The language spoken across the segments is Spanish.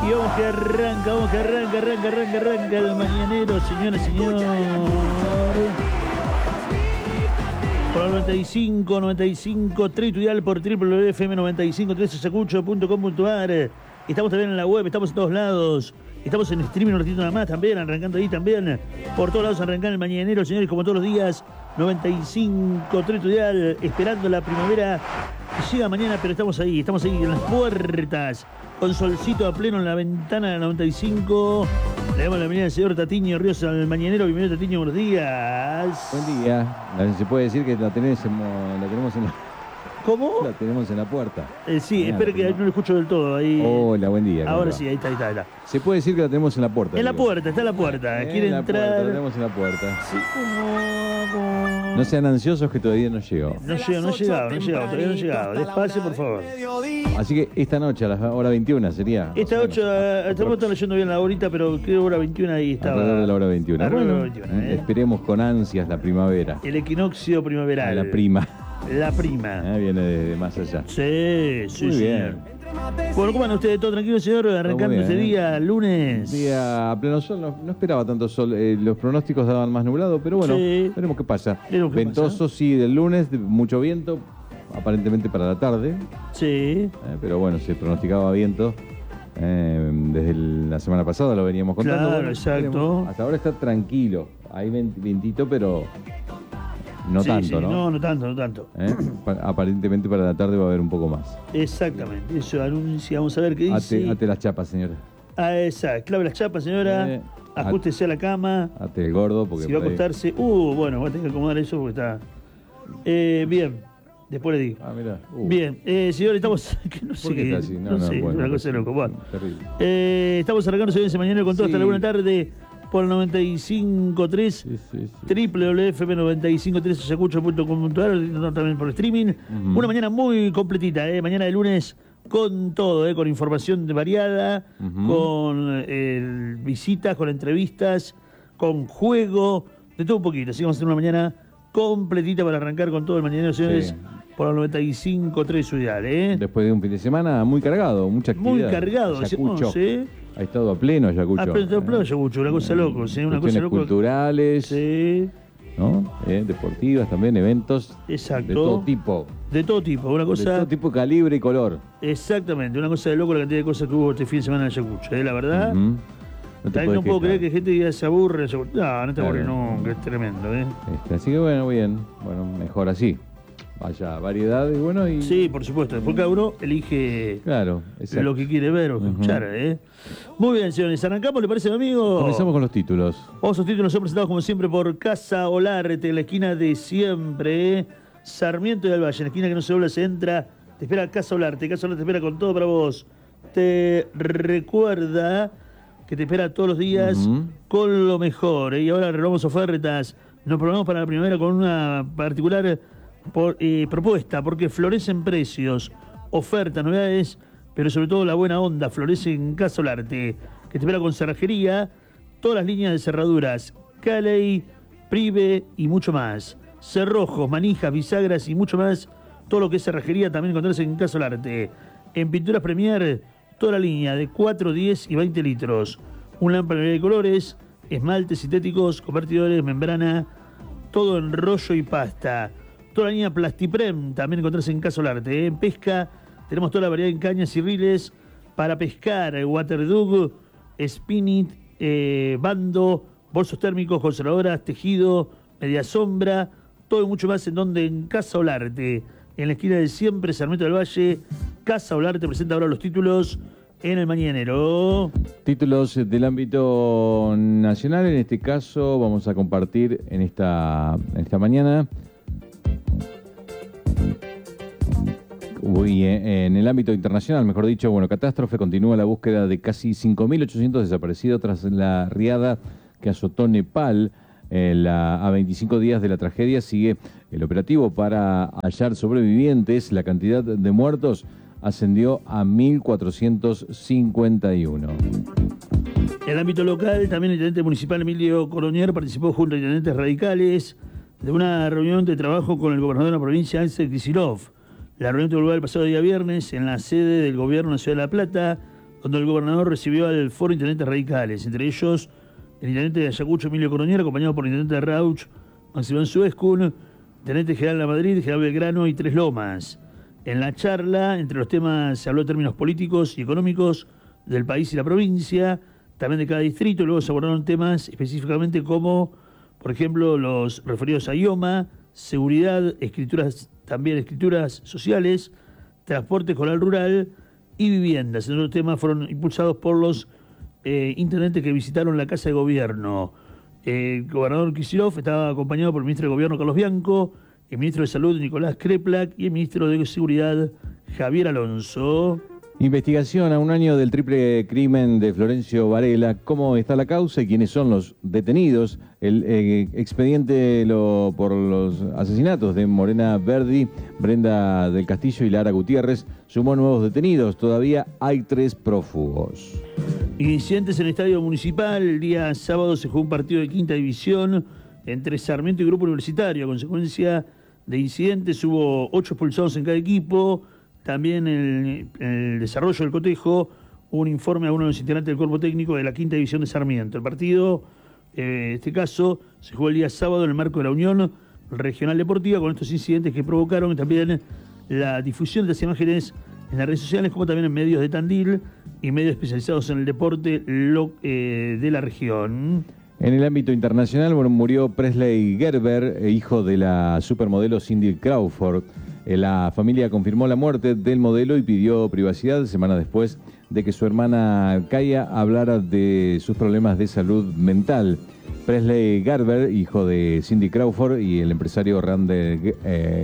Y vamos que arranca el mañanero, señores, señores. Por el 95, territorial por www.fm953ayacucho.com.ar. Estamos también en la web, estamos en todos lados. Estamos en streaming un ratito nada más también, arrancando ahí también. Por todos lados arrancan el mañanero, señores, como todos los días. 95 territorial, esperando la primavera. Llega mañana, pero estamos ahí en las puertas. Con solcito a pleno en la ventana de la 95. Le damos la bienvenida al señor Tatiño Ríos al mañanero. Bienvenido, Tatiño, buenos días. Buen día. Se puede decir que la tenemos en la... ¿Cómo? La tenemos en la puerta. Sí, espero que no lo escucho del todo. Ahí. Hola, buen día. Ahora sí, ahí está. Se puede decir que la tenemos en la puerta. En la puerta, está en la puerta. Quiere entrar. La tenemos en la puerta. Sí, como... No sean ansiosos que todavía no llegó. No ha llegado, todavía no ha llegado. Despacio, por favor. Así que esta noche a las hora 21 sería. Esta 8, estamos leyendo bien la horita, pero creo hora 21 ahí estaba. Alrededor de la hora 21. Alrededor Bueno, de la 21, esperemos con ansias la primavera. El equinoccio primaveral. La prima. La prima. Viene de más allá. Sí, Muy bien. señor. Bueno, ¿cómo van ustedes? ¿Todo tranquilo, señor? Arrancando bien, este día, lunes. Día a pleno sol, no esperaba tanto sol. Los pronósticos daban más nublado, pero bueno, Sí. veremos qué pasa. Veremos qué Ventoso, pasa. sí, del lunes, mucho viento, aparentemente para la tarde. Sí. Pero bueno, se pronosticaba viento. Desde la semana pasada lo veníamos contando. Claro, bueno, exacto. veremos. Hasta ahora está tranquilo. Hay vientito, pero no Sí, tanto, sí. ¿no? No tanto. Aparentemente para la tarde va a haber un poco más. Exactamente. Eso anuncia. Vamos a ver qué dice. Ate las chapas, señora. Exacto. Clave las chapas, señora. Ajústese a la cama. Ate el gordo, porque Si va a por ahí- acostarse. Bueno, voy a tener que acomodar eso porque está. Bien. Después le digo. Mirá. Bien, señor, estamos. Que no sé ¿Por qué está así? No sé, bueno, una cosa de loco. Bueno. Terrible. Estamos arrancando ese mañana con todo hasta Sí. la buena tarde por el 95.3, Sí. www.fm953ayacucho.com.ar, también por streaming. Una mañana muy completita, mañana de lunes con todo, con información variada, con visitas, con entrevistas, con juego, de todo un poquito. Así que vamos a tener una mañana completita para arrancar con todo el mañanero, señores, Sí. por el 95.3 Ciudad, Después de un fin de semana muy cargado, mucha actividad. Muy cargado, Ayacucho. decimos, Ha estado a pleno Ayacucho. Ayacucho, una cosa loco, ¿sí? Una cosa Cuestiones loco. culturales, Sí, ¿no? Deportivas también, eventos exacto. de todo tipo. De todo tipo, una De cosa. todo tipo, calibre y color. Exactamente, una cosa de loco la cantidad de cosas que hubo este fin de semana en Ayacucho, la verdad. Ujú. No te Ahí podés no puedo quejar. creer que gente diga se aburre. No te Claro. aburre nunca, es tremendo, Así que bueno, bien. Bueno, mejor así. Vaya variedad y bueno y. Sí, por supuesto, después cada uno elige Claro, exacto. lo que quiere ver o escuchar, Muy bien, señores, arrancamos, ¿le parece, amigo? Comenzamos con los títulos. Vamos, los títulos son presentados como siempre por Casa Olarte, en la esquina de siempre, Sarmiento y del Valle, en la esquina que no se dobla, se entra, te espera Casa Olarte te espera con todo para vos. Te recuerda que te espera todos los días con lo mejor, y ahora renovamos ofertas, nos programamos para la primavera con una particular propuesta, porque florecen precios, ofertas, novedades, pero sobre todo la buena onda, florece en Casa Olarte, que te espera con cerrajería, todas las líneas de cerraduras, Caley, Prive y mucho más. Cerrojos, manijas, bisagras y mucho más. Todo lo que es cerrajería también encontrarse en Casa Olarte. En pinturas Premier, toda la línea de 4, 10 y 20 litros. Un lámpara de colores, esmaltes sintéticos, convertidores, membrana, todo en rollo y pasta. Toda la línea Plastiprem también encontrarse en Casa Olarte. En pesca tenemos toda la variedad en cañas y riles para pescar, Waterdug, Spinit, bando, bolsos térmicos, conservadoras, tejido, media sombra, todo y mucho más en Casa Olarte, en la esquina de siempre, Sarmiento del Valle. Casa Olarte presenta ahora los títulos en el mañanero. Títulos del ámbito nacional, en este caso vamos a compartir en esta mañana. Y en el ámbito internacional, mejor dicho, catástrofe, continúa la búsqueda de casi 5.800 desaparecidos tras la riada que azotó Nepal. A 25 días de la tragedia sigue el operativo para hallar sobrevivientes. La cantidad de muertos ascendió a 1.451. En el ámbito local, también el intendente municipal Emilio Coronier participó junto a intendentes radicales de una reunión de trabajo con el gobernador de la provincia, Ansel Kicillof. La reunión tuvo lugar el pasado día viernes en la sede del gobierno de Ciudad de La Plata, donde el gobernador recibió al foro intendentes radicales, entre ellos el intendente de Ayacucho, Emilio Coronel, acompañado por el intendente de Rauch, Maximiliano Suescun, intendente general de Madrid, general Belgrano y Tres Lomas. En la charla, entre los temas, se habló de términos políticos y económicos del país y la provincia, también de cada distrito, y luego se abordaron temas específicamente como, por ejemplo, los referidos a IOMA, seguridad, también escrituras sociales, transporte escolar rural y viviendas. Los temas fueron impulsados por los intendentes que visitaron la Casa de Gobierno. El gobernador Kicillof estaba acompañado por el ministro de Gobierno Carlos Bianco, el ministro de Salud Nicolás Kreplak y el ministro de Seguridad Javier Alonso. Investigación a un año del triple crimen de Florencio Varela. ¿Cómo está la causa y quiénes son los detenidos? El expediente por los asesinatos de Morena Verdi, Brenda del Castillo y Lara Gutiérrez sumó nuevos detenidos. Todavía hay 3 prófugos. Incidentes en el estadio municipal. El día sábado se jugó un partido de quinta división entre Sarmiento y Grupo Universitario. A consecuencia de incidentes hubo 8 expulsados en cada equipo. También en el desarrollo del cotejo hubo un informe a uno de los integrantes del cuerpo técnico de la quinta división de Sarmiento. El partido, en este caso, se jugó el día sábado en el marco de la Unión Regional Deportiva con estos incidentes que provocaron también la difusión de las imágenes en las redes sociales, como también en medios de Tandil y medios especializados en el deporte de la región. En el ámbito internacional, murió Presley Gerber, hijo de la supermodelo Cindy Crawford. La familia confirmó la muerte del modelo y pidió privacidad semanas después de que su hermana Kaya hablara de sus problemas de salud mental. Presley Gerber, hijo de Cindy Crawford y el empresario Randall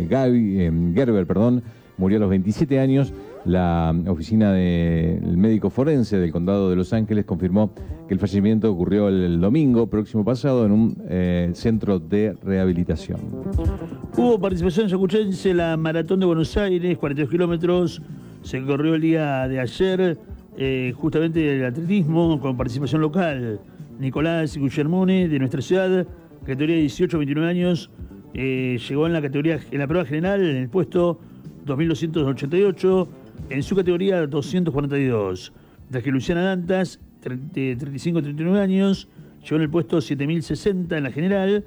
Gerber, murió a los 27 años. La oficina del médico forense del condado de Los Ángeles confirmó que el fallecimiento ocurrió el domingo próximo pasado en un centro de rehabilitación. Hubo participación ayacuchense en la Maratón de Buenos Aires, 42 kilómetros. Se corrió el día de ayer, justamente el atletismo, con participación local. Nicolás Guillermone, de nuestra ciudad, categoría de 18-29 años, llegó en la prueba general en el puesto 2288, en su categoría 242. Mientras que Luciana Dantas, de 35-39 años, llegó en el puesto 7060 en la general,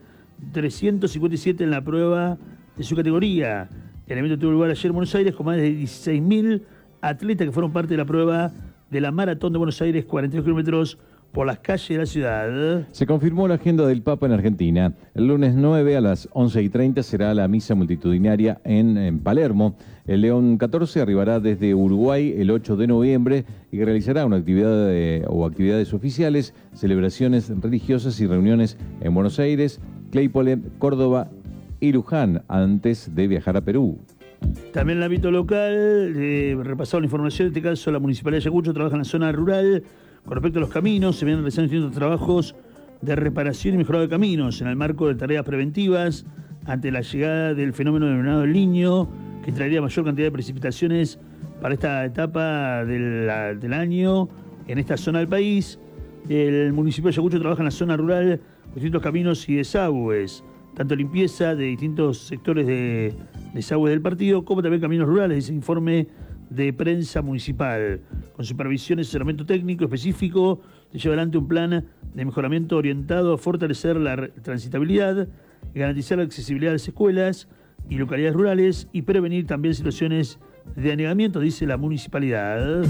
357 en la prueba de su categoría. El evento tuvo lugar ayer en Buenos Aires con más de 16.000 atletas que fueron parte de la prueba de la Maratón de Buenos Aires, 42 kilómetros por las calles de la ciudad. Se confirmó la agenda del Papa en Argentina. El lunes 9 a las 11:30 será la misa multitudinaria en Palermo. El León XIV arribará desde Uruguay el 8 de noviembre y realizará una actividad actividades oficiales, celebraciones religiosas y reuniones en Buenos Aires, Claypole, Córdoba y Luján antes de viajar a Perú. También en el ámbito local, repasado la información, en este caso la Municipalidad de Ayacucho trabaja en la zona rural. Con respecto a los caminos, se vienen realizando distintos trabajos de reparación y mejorado de caminos en el marco de tareas preventivas ante la llegada del fenómeno denominado El Niño, que traería mayor cantidad de precipitaciones para esta etapa del año en esta zona del país. El municipio de Ayacucho trabaja en la zona rural con distintos caminos y desagües, tanto limpieza de distintos sectores de desagües del partido, como también caminos rurales, dice informe de prensa municipal, con supervisión y asesoramiento técnico específico, se lleva adelante un plan de mejoramiento orientado a fortalecer la transitabilidad, garantizar la accesibilidad a las escuelas y localidades rurales y prevenir también situaciones de anegamiento, dice la municipalidad.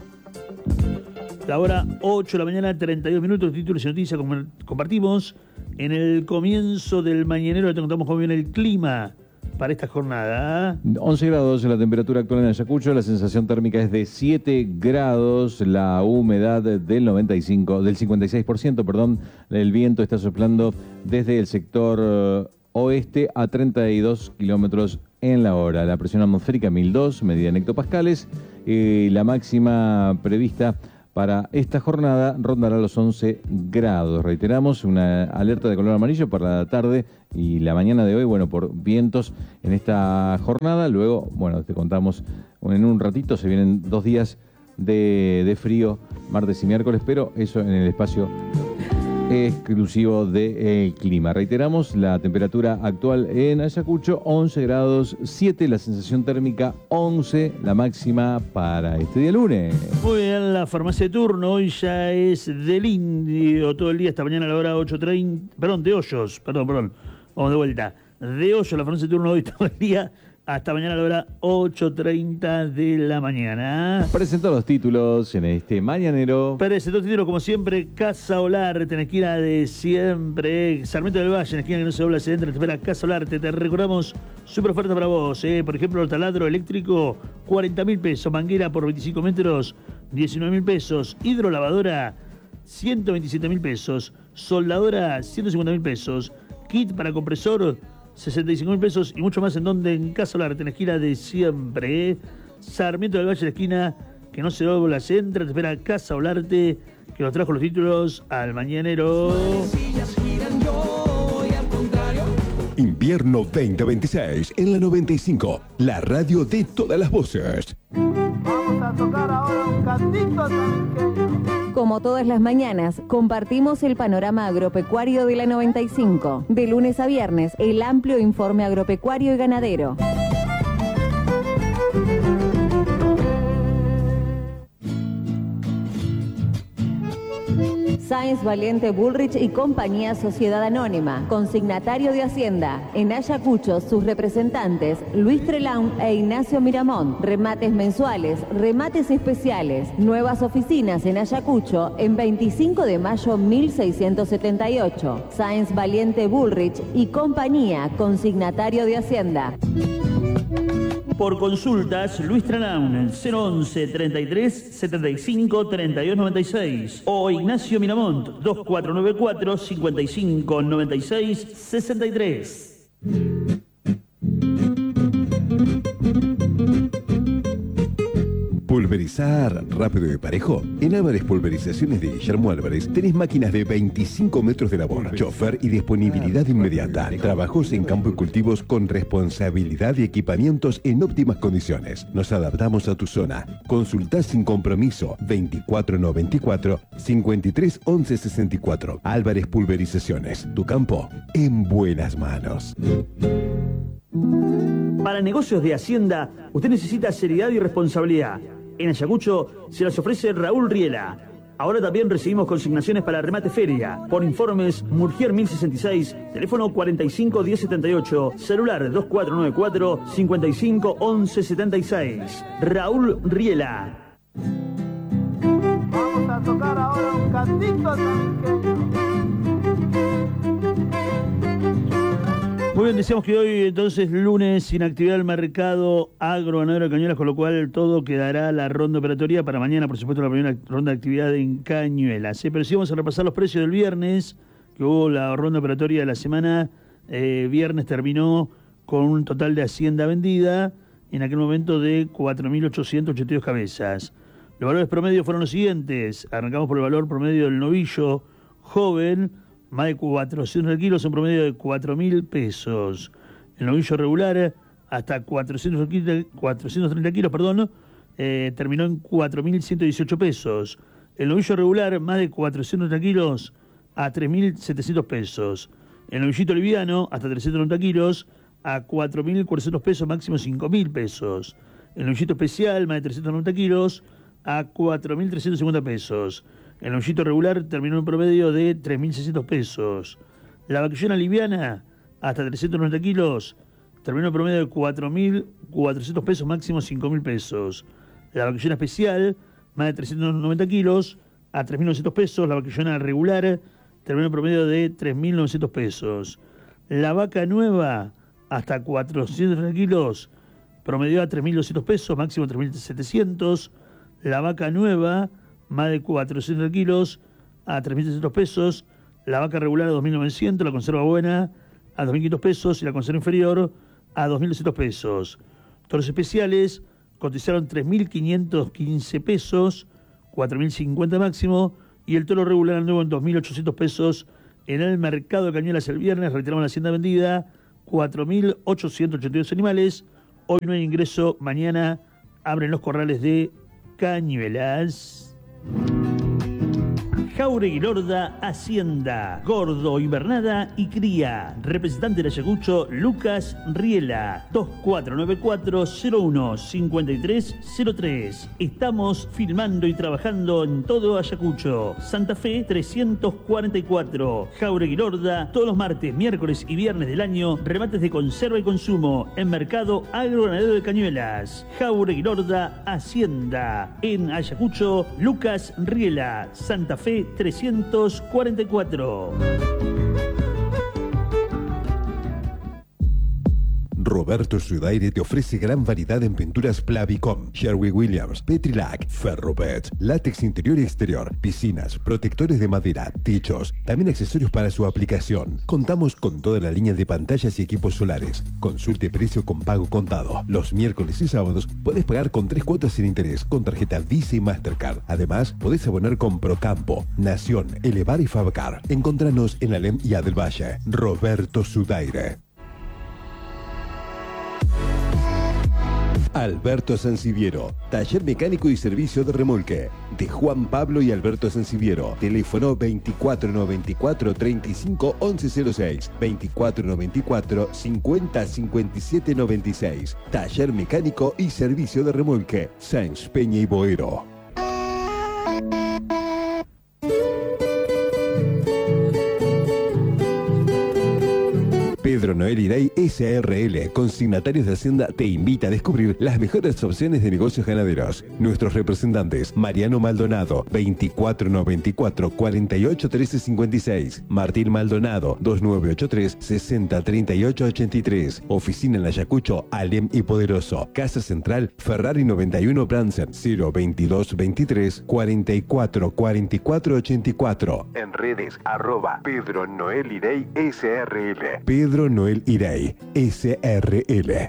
La hora 8 de la mañana, 32 minutos, títulos y noticias compartimos. En el comienzo del mañanero te contamos cómo viene el clima para esta jornada. 11 grados la temperatura actual en Ayacucho, la sensación térmica es de 7 grados, la humedad del 56%, el viento está soplando desde el sector oeste a 32 kilómetros en la hora. La presión atmosférica 1002, medida en hectopascales, y la máxima prevista para esta jornada rondará los 11 grados. Reiteramos, una alerta de color amarillo para la tarde y la mañana de hoy, por vientos en esta jornada. Luego, te contamos en un ratito, se vienen 2 días de frío, martes y miércoles, pero eso en el espacio exclusivo del clima. Reiteramos, la temperatura actual en Ayacucho, 11 grados 7, la sensación térmica 11, la máxima para este día lunes. Muy bien, la farmacia de turno hoy ya es del Indio, todo el día, hasta mañana a la hora 8:30, de Hoyos, perdón, vamos de vuelta. De Hoyos, la farmacia de turno hoy todo el día, hasta mañana a la hora 8:30 de la mañana. Presento los títulos en este mañanero. Presento los títulos como siempre: Casa Olarte, en la esquina de siempre. Sarmiento del Valle, en la esquina que no se dobla, se entra, te espera Casa Olarte. Te recordamos, super oferta para vos. Por ejemplo, el taladro eléctrico, 40.000 pesos. Manguera por 25 metros, 19.000 pesos. Hidrolavadora, 127.000 pesos. Soldadora, 150.000 pesos. Kit para compresor, 65.000 pesos y mucho más. ¿En donde? En Casa Olarte, en la esquina de siempre. Sarmiento del Valle, en la esquina que no se dobla, se entra, te espera Casa Olarte, que nos trajo los títulos al mañanero. Invierno 2026 en la 95, la radio de todas las voces. Vamos a tocar ahora un cantito también. Como todas las mañanas, compartimos el panorama agropecuario de la 95. De lunes a viernes, el amplio informe agropecuario y ganadero. Sáenz Valiente Bullrich y Compañía Sociedad Anónima, consignatario de Hacienda. En Ayacucho, sus representantes, Luis Trelaun e Ignacio Miramón. Remates mensuales, remates especiales. Nuevas oficinas en Ayacucho, en 25 de mayo 1678. Sáenz Valiente Bullrich y Compañía, consignatario de Hacienda. Por consultas, Luis Trelaun, 011 33 75 32 96 o Ignacio Miramont, 2494 55 96 63. Pulverizar rápido y parejo. En Álvarez Pulverizaciones de Guillermo Álvarez tenés máquinas de 25 metros de labor, chofer y disponibilidad inmediata. Trabajos en campo y cultivos con responsabilidad y equipamientos en óptimas condiciones. Nos adaptamos a tu zona. Consultá sin compromiso 2494 53 11 64. Álvarez Pulverizaciones. Tu campo en buenas manos. Para negocios de Hacienda, usted necesita seriedad y responsabilidad. En Ayacucho se las ofrece Raúl Riela. Ahora también recibimos consignaciones para remate feria. Por informes, Murgier 1066, teléfono 45 1078, celular 2494 55 11 76. Raúl Riela. Vamos a tocar ahora un cantito también. Muy bien, decíamos que hoy entonces lunes sin actividad del mercado agroganadero de Cañuelas, con lo cual todo quedará la ronda operatoria para mañana, por supuesto, la primera ronda de actividad en Cañuelas. Pero sí vamos a repasar los precios del viernes, que hubo la ronda operatoria de la semana. Viernes terminó con un total de hacienda vendida en aquel momento de 4.882 cabezas. Los valores promedios fueron los siguientes. Arrancamos por el valor promedio del novillo joven, más de 400 kilos, en promedio de 4.000 pesos. El novillo regular, hasta 430 kilos, terminó en 4.118 pesos. El novillo regular, más de 430 kilos, a 3.700 pesos. El novillito liviano, hasta 390 kilos, a 4.400 pesos, máximo 5.000 pesos. El novillito especial, más de 390 kilos, a 4.350 pesos. El novillito regular terminó en promedio de 3.600 pesos. La vaquillona liviana, hasta 390 kilos, terminó en promedio de 4.400 pesos, máximo 5.000 pesos. La vaquillona especial, más de 390 kilos, a 3.900 pesos. La vaquillona regular terminó en promedio de 3.900 pesos. La vaca nueva, hasta 430 kilos, promedió a 3.200 pesos, máximo 3.700. La vaca nueva, más de 400 kilos, a 3.700 pesos. La vaca regular a 2.900, la conserva buena a 2.500 pesos y la conserva inferior a 2.200 pesos. Toros especiales cotizaron 3.515 pesos, 4.050 máximo, y el toro regular al nuevo en 2.800 pesos en el mercado de Cañuelas el viernes. Retiramos la hacienda vendida, 4.882 animales. Hoy no hay ingreso, mañana abren los corrales de Cañuelas. Jauregui Lorda Hacienda, Gordo, Invernada y Cría. Representante de Ayacucho, Lucas Riela, 2494-01-5303. Estamos filmando y trabajando en todo Ayacucho. Santa Fe 344. Jauregui Lorda, todos los martes, miércoles y viernes del año, remates de conserva y consumo en Mercado Agroganadero de Cañuelas. Jauregui Lorda Hacienda. En Ayacucho, Lucas Riela, Santa Fe 344. Roberto Sudaire te ofrece gran variedad en pinturas Plavicom, Sherwin-Williams, Petrilac, Ferrobet, látex interior y exterior, piscinas, protectores de madera, techos, también accesorios para su aplicación. Contamos con toda la línea de pantallas y equipos solares. Consulte precio con pago contado. Los miércoles y sábados puedes pagar con 3 cuotas sin interés con tarjeta Visa y Mastercard. Además, podés abonar con Procampo, Nación, Elevar y Fabcar. Encontranos en Alem y Adel Valle. Roberto Sudaire. Alberto Sanciviero, taller mecánico y servicio de remolque. De Juan Pablo y Alberto Sanciviero. Teléfono 2494 35 1106, 2494 50 57 96. Taller mecánico y servicio de remolque. Sáenz Peña y Boero. Pedro Noel Irey SRL, consignatarios de Hacienda, te invita a descubrir las mejores opciones de negocios ganaderos. Nuestros representantes: Mariano Maldonado, 2494 48 13 56, Martín Maldonado, 2983 60 38 83, Oficina en Ayacucho, Alem y Poderoso, Casa Central, Ferrari 91 Bransen, 022 23 44 44 84. En redes, Pedro Noel Irey SRL. Pedro Noel Irey, SRL.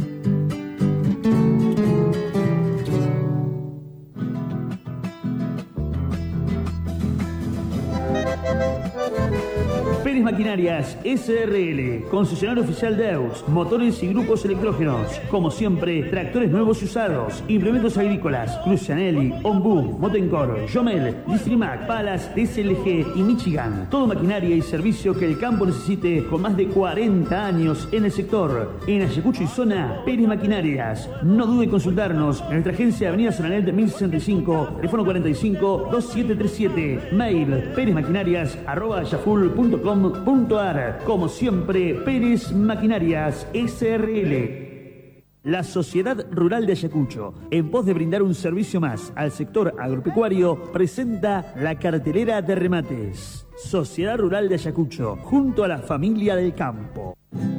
Pérez Maquinarias SRL, concesionario oficial de EUS, motores y grupos electrógenos. Como siempre, tractores nuevos y usados, implementos agrícolas, Crucianelli, Ombu, Motencor, Jomel, Distrimac, Palas, DSLG y Michigan. Todo maquinaria y servicio que el campo necesite, con más de 40 años en el sector. En Ayacucho y zona, Pérez Maquinarias. No dude en consultarnos en nuestra agencia Avenida Solanel de 1065, teléfono 45 2737, mail perezmaquinarias@yahoo.com.ar. Como siempre, Pérez Maquinarias SRL. La Sociedad Rural de Ayacucho, en pos de brindar un servicio más al sector agropecuario, presenta la cartelera de remates. Sociedad Rural de Ayacucho, junto a la familia del campo.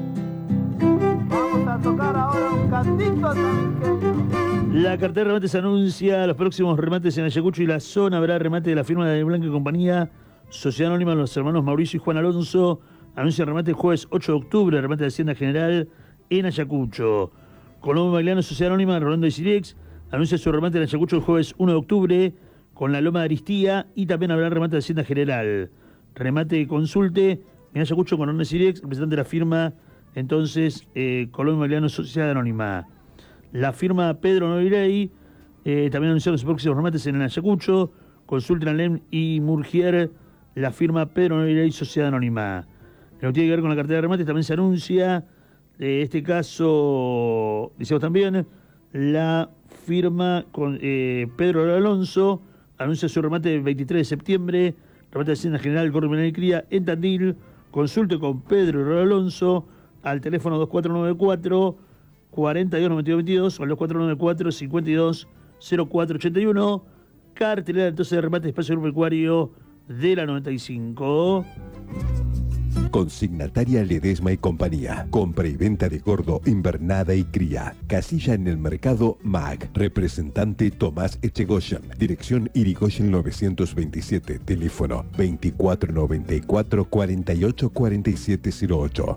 Vamos a tocar ahora un cantito también. La cartera de remates anuncia los próximos remates en Ayacucho y la zona. Habrá remate de la firma de Blanca y Compañía, Sociedad Anónima de los hermanos Mauricio y Juan Alonso. Anuncia remate el jueves 8 de octubre, remate de Hacienda General en Ayacucho. Colombo Magliano, Sociedad Anónima, Rolando y Silex, anuncia su remate en Ayacucho el jueves 1 de octubre con la Loma de Aristía, y también habrá remate de Hacienda General. Remate consulte en Ayacucho con Rolando y Silex, representante de la firma, entonces, Colombo Magliano, Sociedad Anónima. La firma Pedro Noirey también anunció los próximos remates en Ayacucho. Consulten a Lem y Murgier, la firma Pedro Noirey, Sociedad Anónima. Lo que tiene que ver con la cartera de remates también se anuncia, este caso, decimos también, la firma con Pedro Alonso, anuncia su remate el 23 de septiembre, remate de Hacienda General, Gordo y Cría en Tandil. Consulte con Pedro Alonso al teléfono 2494 4292 o al 2494 52 0481. Cartelera entonces de remate de espacio agropecuario de la 95. Consignataria Ledesma y Compañía. Compra y venta de gordo, invernada y cría. Casilla en el mercado MAG. Representante Tomás Echegoyen. Dirección Irigoyen 927. Teléfono 2494 48 4708.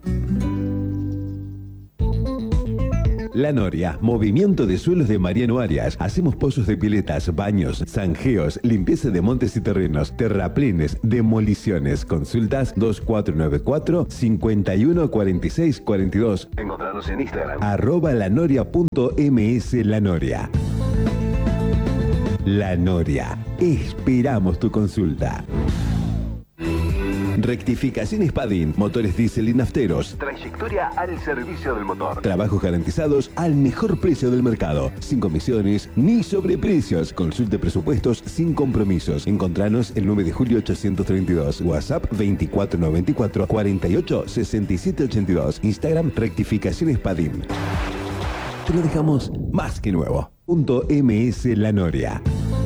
La Noria, movimiento de suelos de Mariano Arias. Hacemos pozos de piletas, baños, zanjeos, limpieza de montes y terrenos, terraplenes, demoliciones. Consultas 2494 51 46 42. Encontrarnos en Instagram @lanoria.mslanoria. La Noria. Esperamos tu consulta. Rectificaciones Padin, motores diésel y nafteros. Trayectoria al servicio del motor. Trabajos garantizados al mejor precio del mercado. Sin comisiones ni sobreprecios. Consulte presupuestos sin compromisos. Encontranos el 9 de julio 832. WhatsApp 2494 48 67 82. Instagram Rectificaciones Padin. Te lo dejamos más que nuevo. .ms La Noria.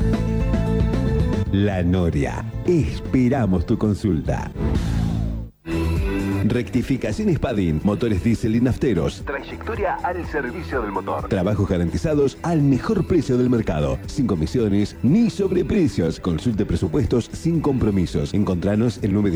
La Noria. Esperamos tu consulta. Rectificaciones Padin, motores diésel y nafteros. Trayectoria al servicio del motor. Trabajos garantizados al mejor precio del mercado. Sin comisiones ni sobreprecios. Consulte presupuestos sin compromisos. Encontranos el 9 de